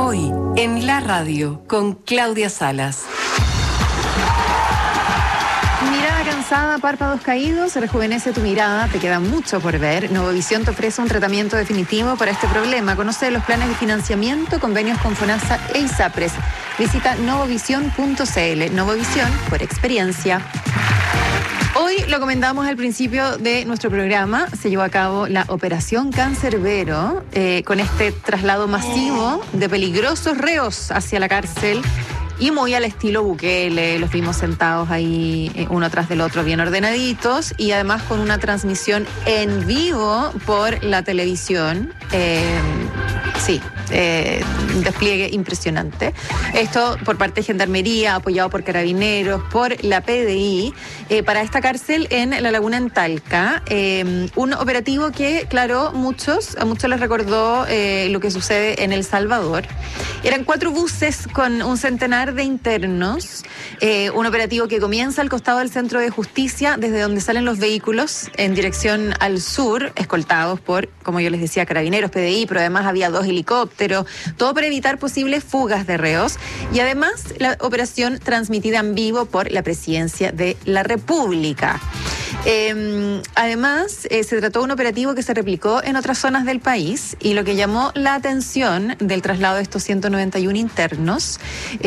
Hoy, en la radio, con Claudia Salas. Mirada cansada, párpados caídos, rejuvenece tu mirada, te queda mucho por ver. Novovisión te ofrece un tratamiento definitivo para este problema. Conoce los planes de financiamiento, convenios con FONASA e ISAPRES. Visita novovisión.cl. Novovisión por experiencia. Hoy lo comentamos al principio de nuestro programa, se llevó a cabo la Operación Cancerbero, con este traslado masivo de peligrosos reos hacia la cárcel y muy al estilo Bukele. Los vimos sentados ahí uno tras del otro bien ordenaditos y además con una transmisión en vivo por la televisión. Un despliegue impresionante. Esto por parte de Gendarmería, apoyado por Carabineros, por la PDI, para esta cárcel en La Laguna, en Talca. Un operativo que, claro, a muchos les recordó lo que sucede en El Salvador. Eran 4 buses con un centenar de internos. Un operativo que comienza al costado del Centro de Justicia, desde donde salen los vehículos en dirección al sur, escoltados por, como yo les decía, Carabineros, PDI, pero además había 2 helicópteros, todo para evitar posibles fugas de reos, y además la operación transmitida en vivo por la Presidencia de la República. Además, se trató de un operativo que se replicó en otras zonas del país, y lo que llamó la atención del traslado de estos 191 internos,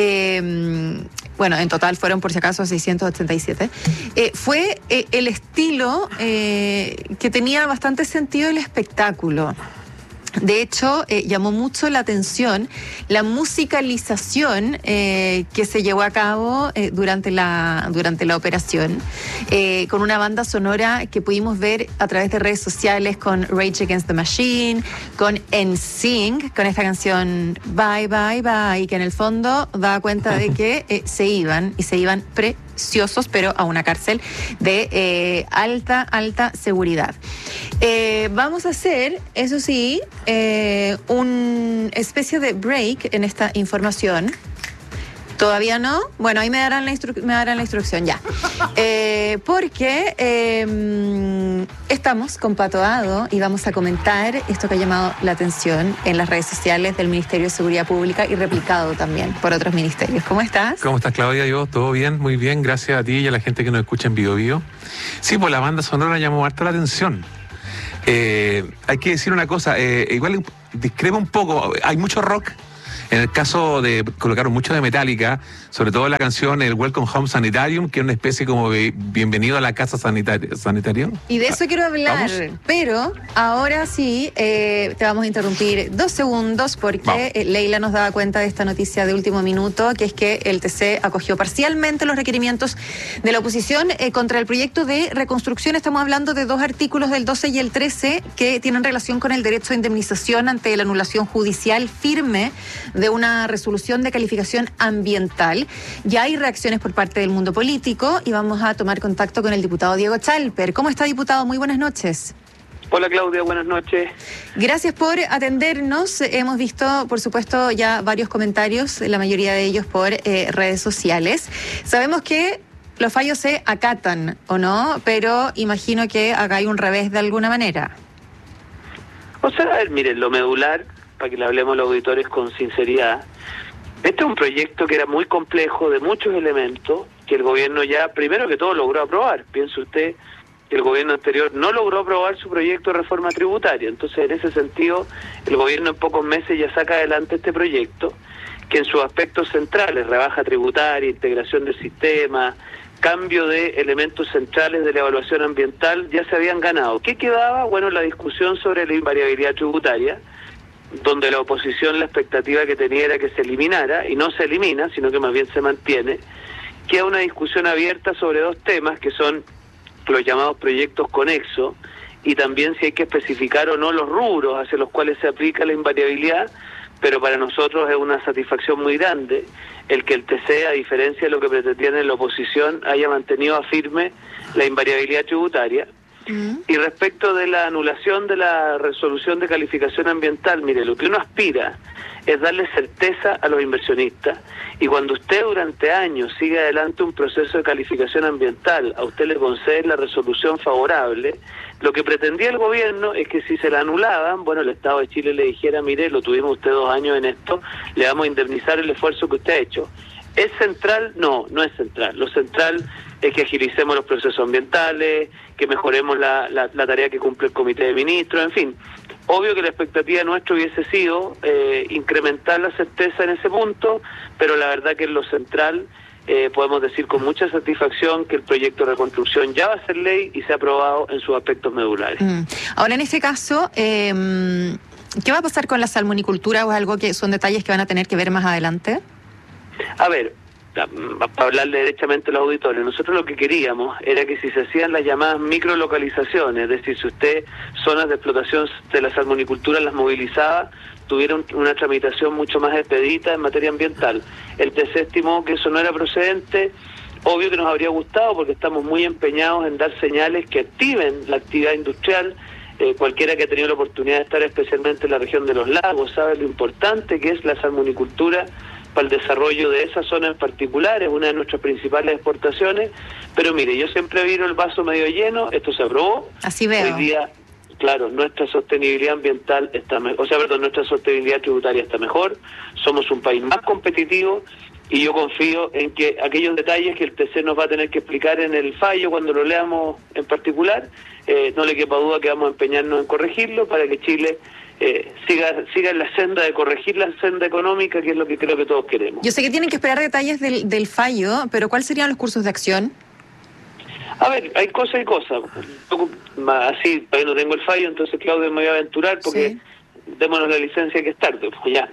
en total fueron por si acaso 687, fue el estilo que tenía bastante sentido el espectáculo. De hecho, llamó mucho la atención la musicalización que se llevó a cabo durante la operación, con una banda sonora que pudimos ver a través de redes sociales con Rage Against the Machine, con NSYNC, con esta canción Bye Bye Bye, que en el fondo da cuenta de que se iban preciosos, pero a una cárcel de alta seguridad. Vamos a hacer, eso sí, una especie de break en esta información. ¿Todavía no? Bueno, ahí me darán la instrucción ya. Porque estamos con Pato Dado y vamos a comentar esto que ha llamado la atención en las redes sociales del Ministerio de Seguridad Pública y replicado también por otros ministerios. ¿Cómo estás? ¿Cómo estás, Claudia? Yo, todo bien, muy bien. Gracias a ti y a la gente que nos escucha en Bio Bio. Sí, pues la banda sonora llamó harto la atención. Hay que decir una cosa, igual discrepa un poco, hay mucho rock. En el caso de, colocaron mucho de Metallica, sobre todo la canción el Welcome Home Sanitarium, que es una especie como de bienvenido a la casa sanitario. Y de eso quiero hablar, pero ahora sí te vamos a interrumpir 2 segundos porque Leila nos daba cuenta de esta noticia de último minuto, que es que el TC acogió parcialmente los requerimientos de la oposición contra el proyecto de reconstrucción. Estamos hablando de 2 artículos del 12 y el 13 que tienen relación con el derecho a indemnización ante la anulación judicial firme de una resolución de calificación ambiental. Ya hay reacciones por parte del mundo político y vamos a tomar contacto con el diputado Diego Chalper. ¿Cómo está, diputado? Muy buenas noches. Hola, Claudia, buenas noches. Gracias por atendernos. Hemos visto, por supuesto, ya varios comentarios, la mayoría de ellos por redes sociales. Sabemos que los fallos se acatan, ¿o no? Pero imagino que acá hay un revés de alguna manera. O sea, a ver, miren, lo medular, para que le hablemos a los auditores con sinceridad, este es un proyecto que era muy complejo, de muchos elementos, que el gobierno ya, primero que todo, logró aprobar. Piense usted que el gobierno anterior no logró aprobar su proyecto de reforma tributaria. Entonces, en ese sentido, el gobierno en pocos meses ya saca adelante este proyecto, que en sus aspectos centrales, rebaja tributaria, integración del sistema, cambio de elementos centrales de la evaluación ambiental, ya se habían ganado. ¿Qué quedaba? Bueno, la discusión sobre la invariabilidad tributaria, donde la oposición, la expectativa que tenía era que se eliminara, y no se elimina, sino que más bien se mantiene. Queda una discusión abierta sobre 2 temas, que son los llamados proyectos conexos, y también si hay que especificar o no los rubros hacia los cuales se aplica la invariabilidad, pero para nosotros es una satisfacción muy grande el que el TC, a diferencia de lo que pretendía en la oposición, haya mantenido a firme la invariabilidad tributaria. Y respecto de la anulación de la resolución de calificación ambiental, mire, lo que uno aspira es darle certeza a los inversionistas, y cuando usted durante años sigue adelante un proceso de calificación ambiental, a usted le concede la resolución favorable, lo que pretendía el gobierno es que si se la anulaban, bueno, el Estado de Chile le dijera, mire, lo tuvimos usted 2 años en esto, le vamos a indemnizar el esfuerzo que usted ha hecho. ¿Es central? No, no es central. Lo central es que agilicemos los procesos ambientales, que mejoremos la tarea que cumple el Comité de Ministros, en fin. Obvio que la expectativa nuestra hubiese sido incrementar la certeza en ese punto, pero la verdad que en lo central podemos decir con mucha satisfacción que el proyecto de reconstrucción ya va a ser ley y se ha aprobado en sus aspectos medulares. Ahora, en este caso, ¿qué va a pasar con la salmonicultura o es algo que son detalles que van a tener que ver más adelante? A ver, para hablarle derechamente a los auditores, nosotros lo que queríamos era que si se hacían las llamadas microlocalizaciones, es decir, si usted zonas de explotación de la salmonicultura las movilizaba, tuviera una tramitación mucho más expedita en materia ambiental. El TC estimó que eso no era procedente. Obvio que nos habría gustado porque estamos muy empeñados en dar señales que activen la actividad industrial. Cualquiera que ha tenido la oportunidad de estar especialmente en la región de los lagos sabe lo importante que es la salmonicultura para el desarrollo de esa zona en particular, es una de nuestras principales exportaciones, pero mire, yo siempre viro el vaso medio lleno, esto se aprobó. Así veo. Hoy día, claro, nuestra sostenibilidad ambiental nuestra sostenibilidad tributaria está mejor, somos un país más competitivo, y yo confío en que aquellos detalles que el TC nos va a tener que explicar en el fallo cuando lo leamos en particular, no le quepa duda que vamos a empeñarnos en corregirlo para que Chile siga en la senda de corregir la senda económica, que es lo que creo que todos queremos. Yo sé que tienen que esperar detalles del fallo, pero ¿cuáles serían los cursos de acción? A ver, hay cosas y cosas. Así, todavía no tengo el fallo, entonces Claudia me voy a aventurar porque démonos la licencia que es tarde. Pues ya,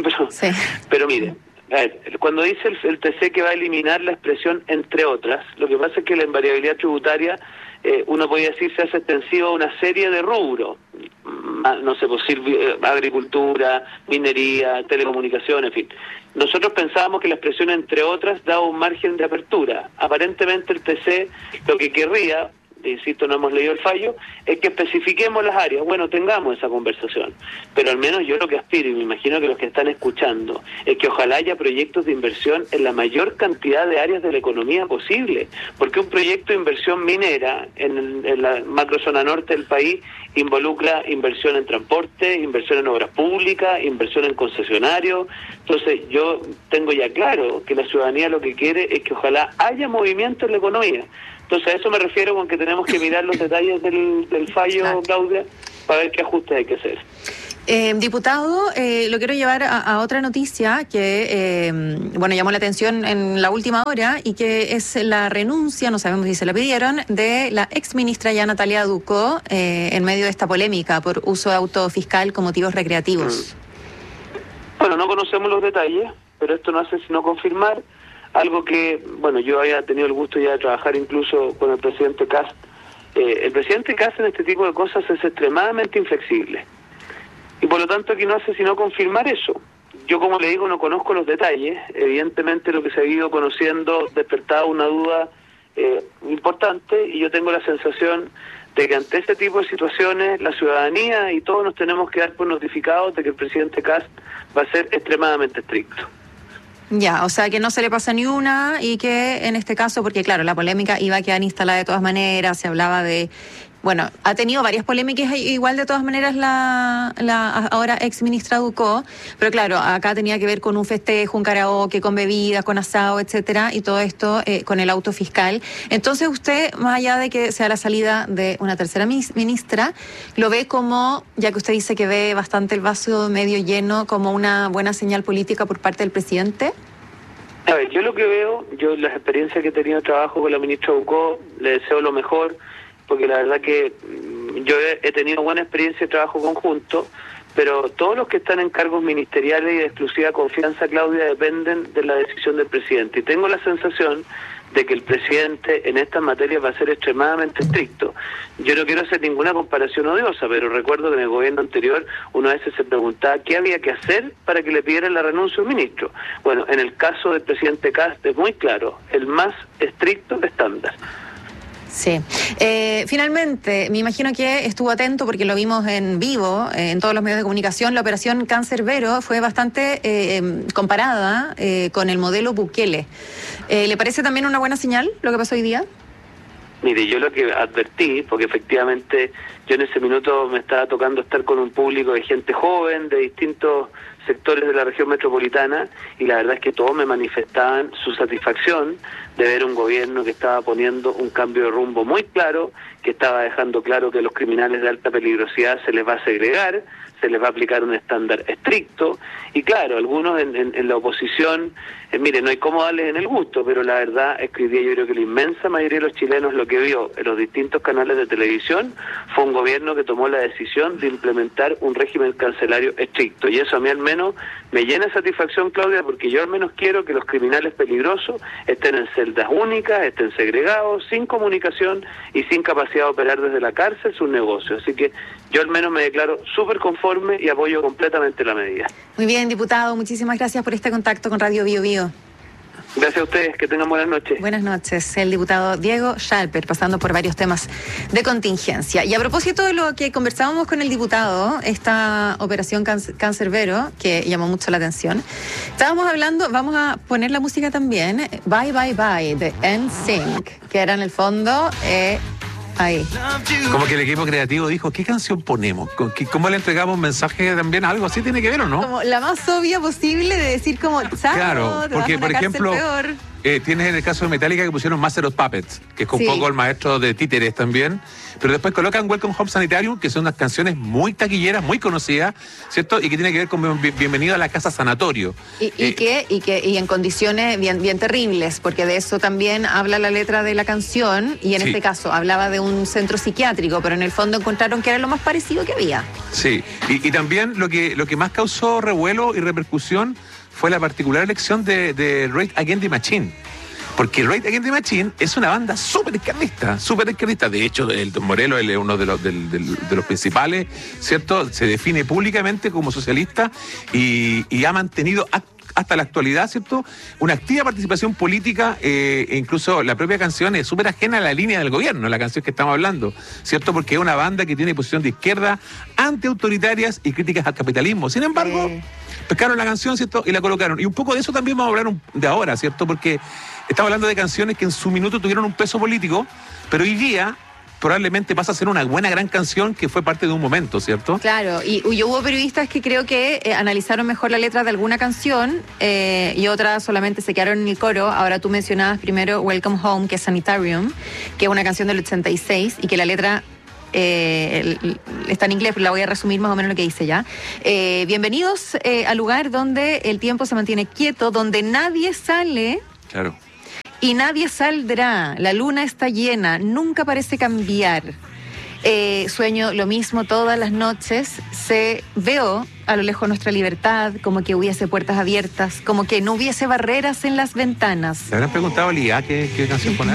pero mire, a ver, cuando dice el TC que va a eliminar la expresión entre otras, lo que pasa es que la invariabilidad tributaria, uno podría decir, se hace extensiva a una serie de rubros, no sé, pues agricultura, minería, telecomunicación, en fin. Nosotros pensábamos que la expresión entre otras daba un margen de apertura. Aparentemente el TC lo que querría, insisto, no hemos leído el fallo, es que especifiquemos las áreas. Bueno, tengamos esa conversación, pero al menos yo lo que aspiro, y me imagino que los que están escuchando, es que ojalá haya proyectos de inversión en la mayor cantidad de áreas de la economía posible, porque un proyecto de inversión minera en la macrozona norte del país involucra inversión en transporte, inversión en obras públicas, inversión en concesionarios. Entonces yo tengo ya claro que la ciudadanía lo que quiere es que ojalá haya movimiento en la economía. Entonces a eso me refiero con que tenemos que mirar los detalles del fallo, Claudia, para ver qué ajustes hay que hacer. Diputado, lo quiero llevar a otra noticia que, llamó la atención en la última hora y que es la renuncia, no sabemos si se la pidieron, de la exministra ya Natalia Ducó en medio de esta polémica por uso de auto fiscal con motivos recreativos. Bueno, no conocemos los detalles, pero esto no hace sino confirmar algo que, yo había tenido el gusto ya de trabajar incluso con el presidente Kast. El presidente Kast en este tipo de cosas es extremadamente inflexible. Y por lo tanto aquí no hace sino confirmar eso. Yo, como le digo, no conozco los detalles. Evidentemente lo que se ha ido conociendo despertaba una duda importante, y yo tengo la sensación de que ante este tipo de situaciones la ciudadanía y todos nos tenemos que dar por notificados de que el presidente Kast va a ser extremadamente estricto. Ya, o sea que no se le pasa ni una, y que en este caso, porque claro, la polémica iba a quedar instalada de todas maneras, se hablaba de... Bueno, ha tenido varias polémicas igual de todas maneras la ahora ex ministra Ducó, pero claro, acá tenía que ver con un festejo, un karaoke, con bebidas, con asado, etcétera, y todo esto con el auto fiscal. Entonces usted, más allá de que sea la salida de una tercera ministra, lo ve como, ya que usted dice que ve bastante el vaso medio lleno, como una buena señal política por parte del presidente. A ver, yo lo que veo, las experiencias que he tenido de trabajo con la ministra Ducó, le deseo lo mejor, porque la verdad que yo he tenido buena experiencia de trabajo conjunto, pero todos los que están en cargos ministeriales y de exclusiva confianza, Claudia, dependen de la decisión del presidente. Y tengo la sensación de que el presidente en estas materias va a ser extremadamente estricto. Yo no quiero hacer ninguna comparación odiosa, pero recuerdo que en el gobierno anterior uno a veces se preguntaba qué había que hacer para que le pidieran la renuncia a un ministro. Bueno, en el caso del presidente Kast es muy claro, el más estricto estándar. Sí. Finalmente, me imagino que estuvo atento porque lo vimos en vivo en todos los medios de comunicación. La operación Cancerbero fue bastante comparada con el modelo Bukele. ¿Le parece también una buena señal lo que pasó hoy día? Mire, yo lo que advertí, porque efectivamente yo en ese minuto me estaba tocando estar con un público de gente joven, de distintos sectores de la región metropolitana, y la verdad es que todos me manifestaban su satisfacción de ver un gobierno que estaba poniendo un cambio de rumbo muy claro, que estaba dejando claro que a los criminales de alta peligrosidad se les va a segregar, se les va a aplicar un estándar estricto, y claro, algunos en la oposición, mire, no hay cómo darles en el gusto, pero la verdad es que hoy día yo creo que la inmensa mayoría de los chilenos lo que vio en los distintos canales de televisión fue un gobierno que tomó la decisión de implementar un régimen carcelario estricto, y eso a mí al menos me llena de satisfacción, Claudia, porque yo al menos quiero que los criminales peligrosos estén en celdas únicas, estén segregados, sin comunicación y sin capacidad de operar desde la cárcel sus negocios. Así que yo al menos me declaro súper conforme y apoyo completamente la medida. Muy bien, diputado, muchísimas gracias por este contacto con Radio Bio Bio. Gracias a ustedes, que tengan buenas noches. Buenas noches, el diputado Diego Schalper, pasando por varios temas de contingencia. Y a propósito de lo que conversábamos con el diputado, esta operación Cancerbero, que llamó mucho la atención, estábamos hablando, vamos a poner la música también, Bye Bye Bye, de NSYNC, que era en el fondo... ahí. Como que el equipo creativo dijo, ¿qué canción ponemos? ¿Cómo le entregamos un mensaje también? ¿Algo así tiene que ver o no? Como la más obvia posible de decir como, claro, porque por ejemplo, tienes en el caso de Metallica que pusieron Master of Puppets, que es un poco el maestro de títeres también, pero después colocan Welcome Home Sanitarium, que son unas canciones muy taquilleras, muy conocidas, ¿cierto? Y que tiene que ver con Bienvenido a la Casa Sanatorio. Y en condiciones bien terribles, porque de eso también habla la letra de la canción, y en este caso hablaba de un centro psiquiátrico, pero en el fondo encontraron que era lo más parecido que había. Sí, y también lo que más causó revuelo y repercusión fue la particular elección de Rage Against the Machine. Porque Rage Against the Machine es una banda súper izquierdista. De hecho, el Don Morelos es uno de los principales, ¿cierto? Se define públicamente como socialista y ha mantenido hasta la actualidad, ¿cierto?, una activa participación política, e incluso la propia canción es súper ajena a la línea del gobierno, la canción que estamos hablando, ¿cierto?, porque es una banda que tiene posición de izquierda, antiautoritarias y críticas al capitalismo. Sin embargo, pescaron la canción, ¿cierto?, y la colocaron. Y un poco de eso también vamos a hablar de ahora, ¿cierto?, porque estamos hablando de canciones que en su minuto tuvieron un peso político, pero hoy día probablemente pasa a ser una gran canción que fue parte de un momento, ¿cierto? Claro, y hubo periodistas que creo que analizaron mejor la letra de alguna canción y otras solamente se quedaron en el coro. Ahora tú mencionabas primero Welcome Home, que es Sanitarium, que es una canción del 86 y que la letra... está en inglés, pero la voy a resumir más o menos lo que dice ya. Bienvenidos al lugar donde el tiempo se mantiene quieto, donde nadie sale... Claro. Y nadie saldrá, la luna está llena, nunca parece cambiar. Sueño lo mismo todas las noches, veo a lo lejos nuestra libertad, como que hubiese puertas abiertas, como que no hubiese barreras en las ventanas. ¿Te habrán preguntado, Lía, qué canción poner?